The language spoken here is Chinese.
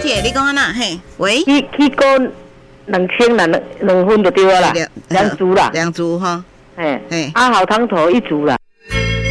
姐，你讲安那？嘿，喂， 去过2000啦，2分就对啊啦，2株啦， 两株哈， 嘿，啊，好汤头1株啦。